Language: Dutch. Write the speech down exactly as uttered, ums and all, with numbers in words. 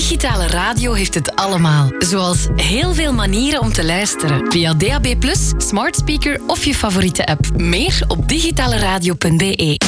Digitale radio heeft het allemaal. Zoals heel veel manieren om te luisteren. Via D A B plus, smart speaker of je favoriete app. Meer op digitaleradio punt be.